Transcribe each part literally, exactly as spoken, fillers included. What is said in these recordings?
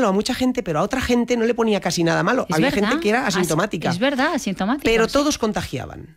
malo a mucha gente, pero a otra gente no le ponía casi nada malo. Es Había verdad. gente que era asintomática. Es verdad, asintomática. Pero sí. todos contagiaban.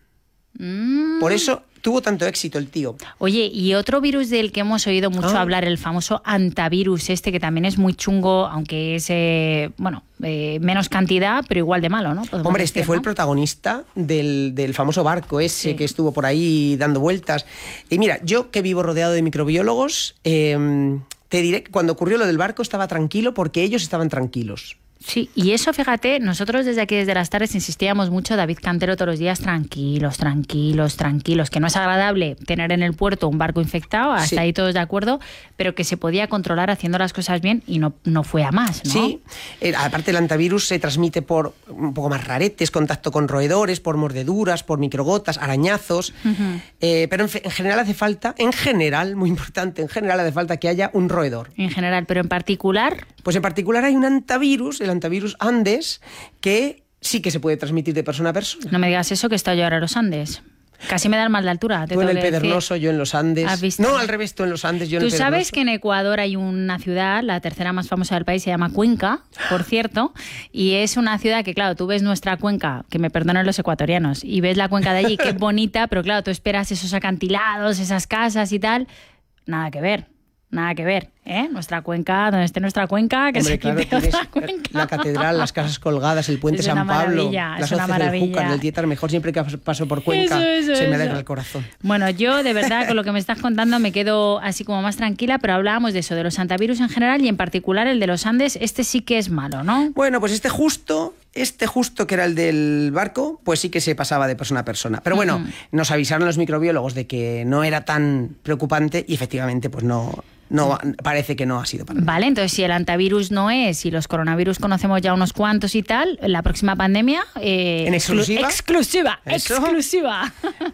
Mm. Por eso tuvo tanto éxito el tío. Oye, y otro virus del que hemos oído mucho Ah. hablar, el famoso antivirus este, que también es muy chungo, aunque es, eh, bueno, eh, menos cantidad, pero igual de malo, ¿no? Podemos Hombre, decir, este fue ¿no? el protagonista del, del famoso barco ese Sí. que estuvo por ahí dando vueltas. Y mira, yo que vivo rodeado de microbiólogos, eh, te diré que cuando ocurrió lo del barco estaba tranquilo porque ellos estaban tranquilos. Sí, y eso, fíjate, nosotros desde aquí, desde las tardes, insistíamos mucho, David Cantero todos los días, tranquilos, tranquilos, tranquilos, que no es agradable tener en el puerto un barco infectado, hasta Sí. ahí todos de acuerdo, pero que se podía controlar haciendo las cosas bien y no, no fue a más, ¿no? Sí, eh, aparte el antivirus se transmite por un poco más raretes, contacto con roedores, por mordeduras, por microgotas, arañazos, Ujú. eh, pero en, fe- en general hace falta, en general, muy importante, en general hace falta que haya un roedor. En general, pero en particular, Pues en particular hay un antivirus, el antivirus Andes, que sí que se puede transmitir de persona a persona. no me digas eso, que está yo ahora en los Andes. Casi me da el mal de altura. te Tú en tengo el que decir. Pedregoso, yo en los Andes. ¿Has visto? No, al revés, tú en los Andes, yo en Tú el Pedregoso. sabes que en Ecuador hay una ciudad, la tercera más famosa del país, se llama Cuenca, por cierto, y es una ciudad que, claro, tú ves nuestra cuenca, que me perdonen los ecuatorianos, y ves la cuenca de allí, que es bonita, pero claro, tú esperas esos acantilados, esas casas y tal, nada que ver. Nada que ver, ¿eh? Nuestra cuenca, donde esté nuestra cuenca, que Hombre, se claro, quite tienes otra cuenca. la catedral, las casas colgadas, el puente Es una San Pablo, maravilla, las es una hoces del maravilla. Júcar, del Tietar, mejor siempre que paso por Cuenca, Eso, eso, se me eso. alegra el corazón. Bueno, yo de verdad con lo que me estás contando me quedo así como más tranquila, pero hablábamos de eso, de los antivirus en general y en particular el de los Andes, este sí que es malo, ¿no? Bueno, pues este justo, este justo que era el del barco, pues sí que se pasaba de persona a persona. Pero bueno, Ujú. nos avisaron los microbiólogos de que no era tan preocupante y efectivamente pues no, no parece que no ha sido para nada. Vale, entonces si el antivirus no es y los coronavirus conocemos ya unos cuantos y tal, la próxima pandemia... eh, ¿En exclu- exclusiva? Exclusiva, ¿Eso? exclusiva.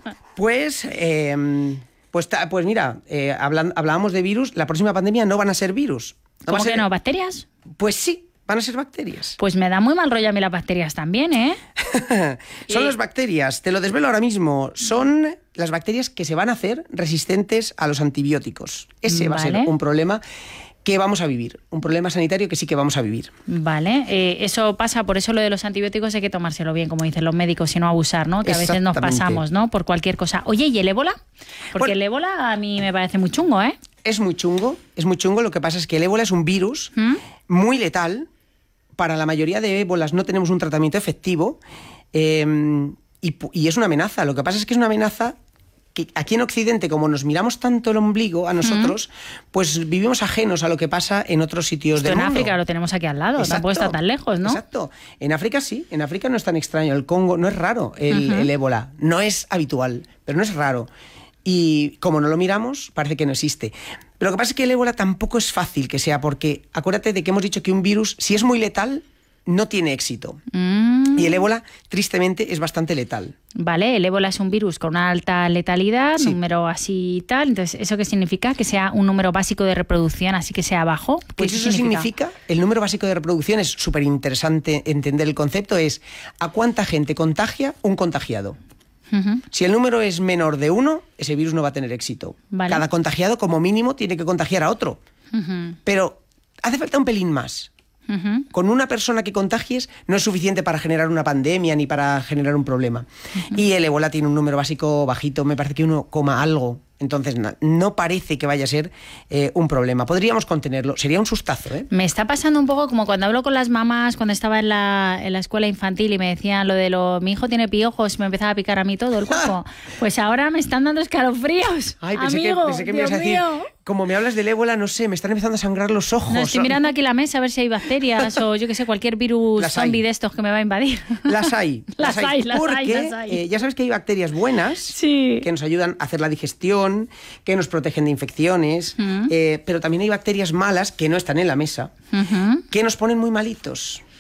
Pues, eh, pues, ta- pues mira, eh, hablan- hablábamos de virus, la próxima pandemia no van a ser virus. No va ¿Cómo a ser- que no? ¿Bacterias? Pues sí, van a ser bacterias. Pues me da muy mal rollo a mí las bacterias también, ¿eh? Son Y- las bacterias, te lo desvelo ahora mismo, son las bacterias que se van a hacer resistentes a los antibióticos. Ese va a ser Vale. un problema que vamos a vivir, un problema sanitario que sí que vamos a vivir. Vale, eh, eso pasa, por eso lo de los antibióticos hay que tomárselo bien, como dicen los médicos, y no abusar, ¿no? Que a veces nos Exactamente. pasamos, ¿no? Por cualquier cosa. Oye, ¿y el ébola? Porque Bueno. el ébola a mí me parece muy chungo, ¿eh? Es muy chungo, es muy chungo, lo que pasa es que el ébola es un virus ¿Mm? muy letal. Para la mayoría de ébolas no tenemos un tratamiento efectivo eh, y, pu- y es una amenaza. Lo que pasa es que es una amenaza que aquí en Occidente, como nos miramos tanto el ombligo a nosotros, pues vivimos ajenos a lo que pasa en otros sitios Esto del en mundo. África lo tenemos aquí al lado, Exacto. tampoco está tan lejos, ¿no? Exacto. En África sí, en África no es tan extraño. El Congo no es raro, el, Ujú. el ébola. No es habitual, pero no es raro. Y como no lo miramos, parece que no existe. Pero lo que pasa es que el ébola tampoco es fácil que sea, porque acuérdate de que hemos dicho que un virus, si es muy letal, no tiene éxito. Mm, Y el ébola, tristemente, es bastante letal. Vale, el ébola es un virus con una alta letalidad, Sí. número así y tal. Entonces, ¿eso qué significa? Que sea un número básico de reproducción, así que sea bajo. ¿Qué Pues eso significa, el número básico de reproducción, es súper interesante entender el concepto, es a cuánta gente contagia un contagiado. Ujú. Si el número es menor de uno, ese virus no va a tener éxito. Vale. Cada contagiado, como mínimo, tiene que contagiar a otro. Ujú. Pero hace falta un pelín más. Ujú. Con una persona que contagies no es suficiente para generar una pandemia ni para generar un problema. Y el ébola tiene un número básico bajito, me parece que uno coma algo. Entonces na- no parece que vaya a ser eh, un problema. Podríamos contenerlo. Sería un sustazo, ¿eh? Me está pasando un poco como cuando hablo con las mamás cuando estaba en la, en la escuela infantil y me decían lo de lo, mi hijo tiene piojos y me empezaba a picar a mí todo el cuerpo. Pues ahora me están dando escalofríos. Ay, pensé Amigo, que, pensé que me Dios ibas a decir, mío. como me hablas del ébola, no sé, me están empezando a sangrar los ojos. No, estoy mirando aquí la mesa a ver si hay bacterias o yo que sé, cualquier virus Las hay. zombie de estos que me va a invadir. Las hay. Las hay, las porque, hay, las hay. eh, ya sabes que hay bacterias buenas Sí. que nos ayudan a hacer la digestión, que nos protegen de infecciones, Mm. eh, pero también hay bacterias malas que no están en la mesa, Ujú. que nos ponen muy malitos.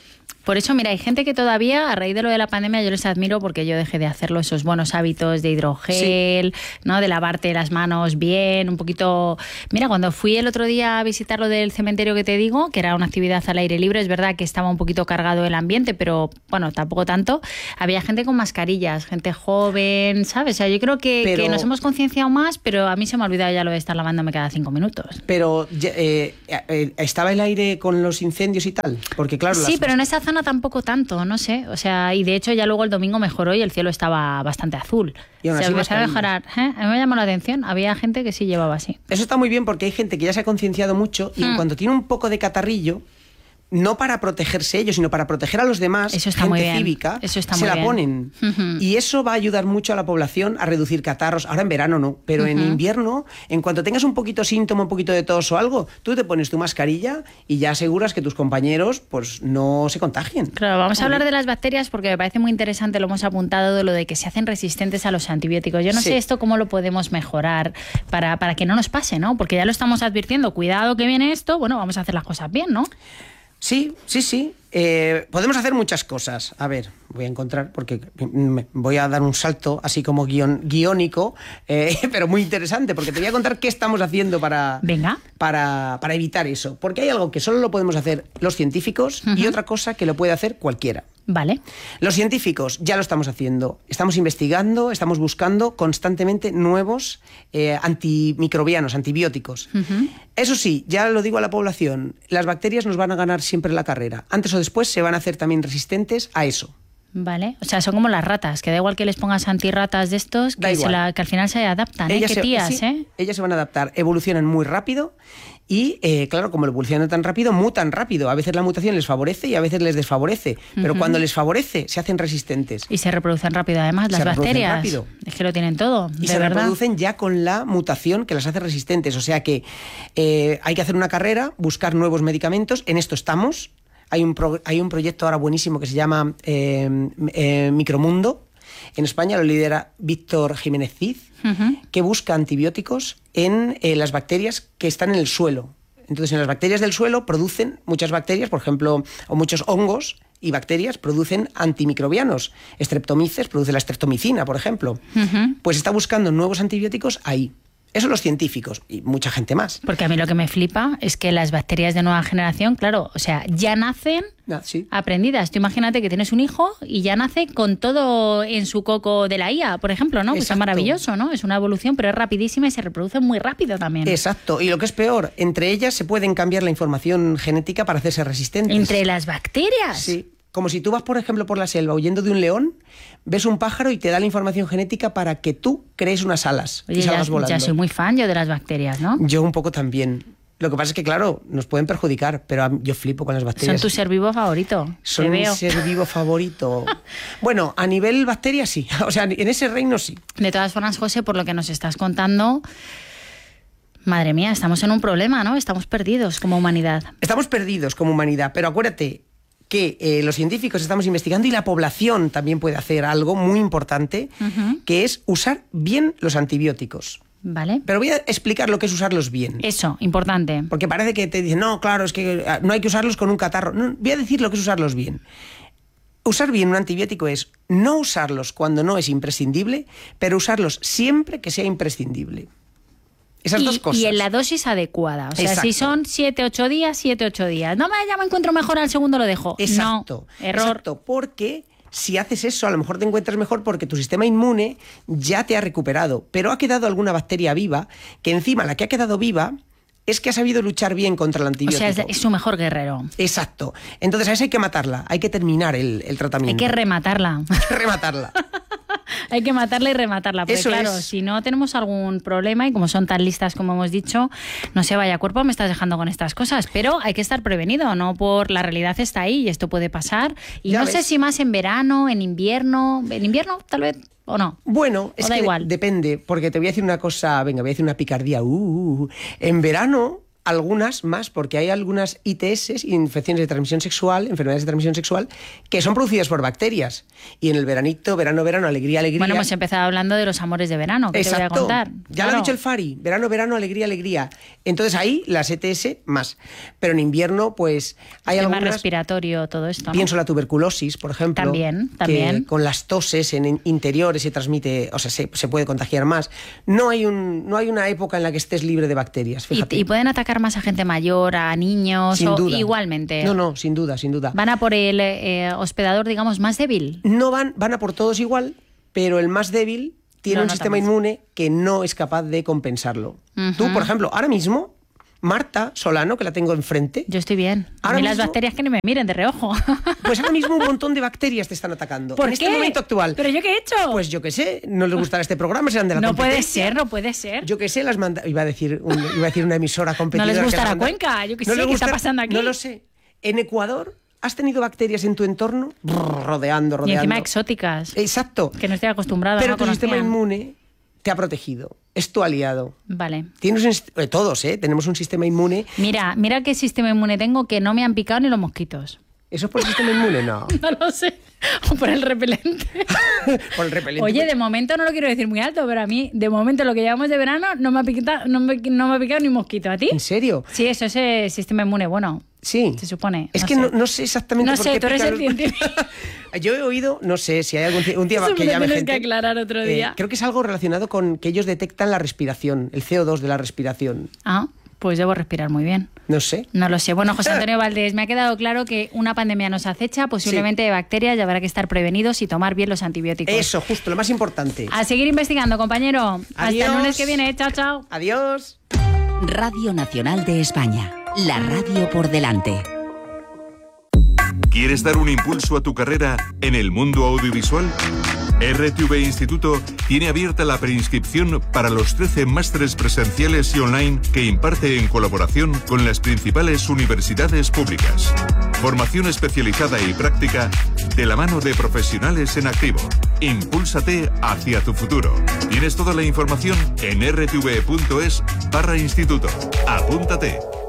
Por eso, mira, hay gente que todavía, a raíz de lo de la pandemia, yo les admiro porque yo dejé de hacerlo, esos buenos hábitos de hidrogel, sí. ¿no? De lavarte las manos bien, un poquito... Mira, cuando fui el otro día a visitar lo del cementerio que te digo, que era una actividad al aire libre, es verdad que estaba un poquito cargado el ambiente, pero bueno, tampoco tanto. Había gente con mascarillas, gente joven, ¿sabes? O sea, yo creo que, pero... que nos hemos concienciado más, pero a mí se me ha olvidado ya lo de estar lavándome cada cinco minutos. Pero, eh, eh, ¿estaba el aire con los incendios y tal? Porque claro... Sí, las... pero en esa zona tampoco tanto, no sé. O sea, y de hecho ya luego el domingo mejoró y el cielo estaba bastante azul. Y aún se así empezó a mejorar. ¿Eh? A mí me llamó la atención. Había gente que sí llevaba así. Eso está muy bien porque hay gente que ya se ha concienciado mucho y hmm. cuando tiene un poco de catarrillo, no para protegerse ellos, sino para proteger a los demás, eso está gente muy bien. cívica, eso está se muy la bien. ponen. Uh-huh. Y eso va a ayudar mucho a la población a reducir catarros. Ahora en verano no, pero uh-huh. en invierno, en cuanto tengas un poquito síntoma, un poquito de tos o algo, tú te pones tu mascarilla y ya aseguras que tus compañeros pues no se contagien. Claro, vamos a hablar de las bacterias porque me parece muy interesante, lo hemos apuntado, de lo de que se hacen resistentes a los antibióticos. Yo no sí. sé esto cómo lo podemos mejorar para, para que no nos pase, ¿no? Porque ya lo estamos advirtiendo, cuidado que viene esto, bueno, vamos a hacer las cosas bien, ¿no? Sí, sí, sí. Eh, podemos hacer muchas cosas. A ver, voy a encontrar, porque me voy a dar un salto así como guion, guiónico, eh, pero muy interesante, porque te voy a contar qué estamos haciendo para, Venga. para, para evitar eso. Porque hay algo que solo lo podemos hacer los científicos uh-huh. y otra cosa que lo puede hacer cualquiera. Vale. Los científicos ya lo estamos haciendo. Estamos investigando, estamos buscando constantemente nuevos eh, antimicrobianos, antibióticos. Uh-huh. Eso sí, ya lo digo a la población, las bacterias nos van a ganar siempre la carrera. Antes o después se van a hacer también resistentes a eso. Vale, o sea, son como las ratas, que da igual que les pongas antirratas de estos, que, se la, que al final se adaptan, ¿eh? Qué tías, sí, ¿eh? Ellas se van a adaptar, evolucionan muy rápido y, eh, claro, como evolucionan tan rápido, mutan rápido. A veces la mutación les favorece y a veces les desfavorece, pero uh-huh. cuando les favorece se hacen resistentes. Y se reproducen rápido, además, las se bacterias. Rápido. Es que lo tienen todo, Y de se verdad. reproducen ya con la mutación que las hace resistentes. O sea que eh, hay que hacer una carrera, buscar nuevos medicamentos, en esto estamos. Hay un, pro, hay un proyecto ahora buenísimo que se llama eh, eh, Micromundo. En España lo lidera Víctor Jiménez Cid, uh-huh. que busca antibióticos en eh, las bacterias que están en el suelo. Entonces, en las bacterias del suelo producen muchas bacterias, por ejemplo, o muchos hongos y bacterias producen antimicrobianos. Streptomyces produce la streptomicina, por ejemplo. Uh-huh. Pues está buscando nuevos antibióticos ahí. Eso los científicos y mucha gente más. Porque a mí lo que me flipa es que las bacterias de nueva generación, claro, o sea, ya nacen ah, sí. aprendidas. Tú imagínate que tienes un hijo y ya nace con todo en su coco de la I A, por ejemplo, ¿no? Pues es maravilloso, ¿no? Es una evolución, pero es rapidísima y se reproduce muy rápido también. Exacto. Y lo que es peor, entre ellas se pueden cambiar la información genética para hacerse resistentes. ¿Entre las bacterias? Sí. Como si tú vas, por ejemplo, por la selva huyendo de un león, ves un pájaro y te da la información genética para que tú crees unas alas. Oye, y salgas ya, volando. Ya soy muy fan yo de las bacterias, ¿no? Yo un poco también. Lo que pasa es que, claro, nos pueden perjudicar, pero yo flipo con las bacterias. Son tu ser vivo favorito. Son mi ser vivo favorito. Bueno, a nivel bacterias sí. O sea, en ese reino sí. De todas formas, José, por lo que nos estás contando... Madre mía, estamos en un problema, ¿no? Estamos perdidos como humanidad. Estamos perdidos como humanidad, pero acuérdate... que eh, los científicos estamos investigando y la población también puede hacer algo muy importante, uh-huh. que es usar bien los antibióticos. Vale. Pero voy a explicar lo que es usarlos bien. Eso, importante. Porque parece que te dicen, no, claro, es que no hay que usarlos con un catarro. No, voy a decir lo que es usarlos bien. Usar bien un antibiótico es no usarlos cuando no es imprescindible, pero usarlos siempre que sea imprescindible. Esas y, dos cosas. Y en la dosis adecuada. O sea, exacto. si son siete, ocho días, siete, ocho días. No me, ya me encuentro mejor, al segundo lo dejo. Exacto. No, error. Exacto, porque si haces eso, a lo mejor te encuentras mejor porque tu sistema inmune ya te ha recuperado, pero ha quedado alguna bacteria viva, que encima la que ha quedado viva es que ha sabido luchar bien contra el antibiótico. O sea, es, es su mejor guerrero. Exacto. Entonces a esa hay que matarla, hay que terminar el, el tratamiento. Hay que rematarla. Hay que rematarla. Hay que matarla y rematarla, porque Eso claro, es. si no tenemos algún problema, y como son tan listas como hemos dicho, no sé, vaya cuerpo me estás dejando con estas cosas, pero hay que estar prevenido, ¿no? Por la realidad está ahí y esto puede pasar. Y ya no ves. sé si más en verano, en invierno, en invierno tal vez, o no. Bueno, es o da que igual. Depende, porque te voy a decir una cosa, venga, voy a decir una picardía. Uh, uh, uh. En verano algunas más, porque hay algunas I T S, infecciones de transmisión sexual, enfermedades de transmisión sexual, que son producidas por bacterias. Y en el veranito, verano, verano, alegría, alegría... Bueno, hemos empezado hablando de los amores de verano, que Exacto. te voy a contar. Ya Claro. lo ha dicho el Fari, verano, verano, alegría, alegría. Entonces ahí las E T S más. Pero en invierno, pues hay El tema algunas... respiratorio, todo esto, ¿no? Pienso la tuberculosis, por ejemplo. También, también. Que con las toses en interiores se transmite, o sea, se, se puede contagiar más. No hay, un, no hay una época en la que estés libre de bacterias, fíjate. Y, y pueden atacar más a gente mayor, a niños, Sin o duda. igualmente. No, no, sin duda, sin duda. Van a por el eh, hospedador, digamos, más débil. No van, van a por todos igual, pero el más débil tiene Lo un nota sistema más. inmune que no es capaz de compensarlo. Ujú. Tú, por ejemplo, ahora mismo, Marta Solano, que la tengo enfrente, Yo estoy bien. A Ahora mí las mismo- bacterias que ni me miren de reojo. pues ahora mismo un montón de bacterias te están atacando. ¿Por en qué? este momento actual. ¿Pero yo qué he hecho? Pues yo qué sé, no les gustará este programa, serán de la no puede competencia. ser, no puede ser. Yo qué sé, las manda... iba a decir un- iba a decir una emisora competidora. les que gusta las la manda- Cuenca, yo qué No sé, les ¿qué está gusta- pasando aquí? No lo sé. En Ecuador, ¿has tenido bacterias en tu entorno? Brrr, rodeando, Y rodeando. encima exóticas, Exacto. que no estoy acostumbrada. Pero no tu sistema conocía. inmune te ha protegido. Es tu aliado. Vale. Tienes un, est- eh, todos, ¿eh? Tenemos un sistema inmune. Mira, mira qué sistema inmune tengo que no me han picado ni los mosquitos. ¿Eso es por el sistema inmune? No. No lo sé. O por el repelente. Por el repelente. Oye, de momento no lo quiero decir muy alto, pero a mí, de momento, lo que llevamos de verano no me ha picado, no me, no me ha picado ni mosquito. ¿A ti? ¿En serio? Sí, eso es el sistema inmune. Bueno, Sí. se supone. Es no que sé. no, no sé exactamente No por sé, qué tú eres pican el los- científico. Yo he oído, no sé si hay algún ci- un día Eso me que lo llame tienes gente. que aclarar otro eh, día. creo que es algo relacionado con que ellos detectan la respiración, el C O dos de la respiración. Ah, pues debo respirar muy bien. No sé. No lo sé. Bueno, José Antonio Valdés, me ha quedado claro que una pandemia nos acecha, posiblemente de bacterias, y habrá que estar prevenidos y tomar bien los antibióticos. Eso, justo, lo más importante. A seguir investigando, compañero. Hasta Adiós. el lunes que viene. Chao, chao. Adiós. Radio Nacional de España. La radio por delante. ¿Quieres dar un impulso a tu carrera en el mundo audiovisual? R T V Instituto tiene abierta la preinscripción para los trece másteres presenciales y online que imparte en colaboración con las principales universidades públicas. Formación especializada y práctica de la mano de profesionales en activo. Impúlsate hacia tu futuro. Tienes toda la información en r t v punto es barra instituto. Apúntate.